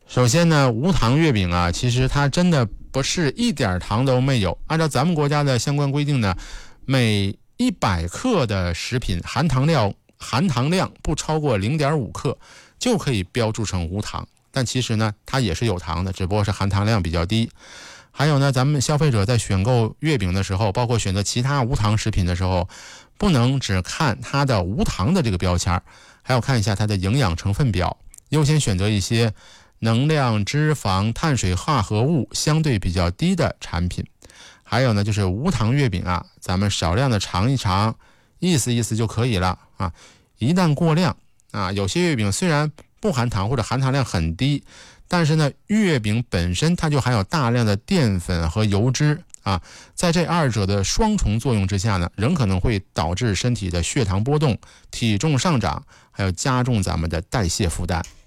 首先呢，无糖月饼啊，其实它真的不是一点糖都没有。按照咱们国家的相关规定呢，每100克的食品含糖量不超过0.5克就可以标注成无糖。但其实呢，它也是有糖的，只不过是含糖量比较低。还有呢，咱们消费者在选购月饼的时候，包括选择其他无糖食品的时候，不能只看它的无糖的这个标签，还要看一下它的营养成分表，优先选择一些能量、脂肪、碳水化合物相对比较低的产品。还有呢，就是无糖月饼啊，咱们少量的尝一尝，意思意思就可以了啊。一旦过量啊，有些月饼虽然不含糖或者含糖量很低，但是呢，月饼本身它就含有大量的淀粉和油脂啊，在这二者的双重作用之下呢，仍可能会导致身体的血糖波动、体重上涨，还有加重咱们的代谢负担。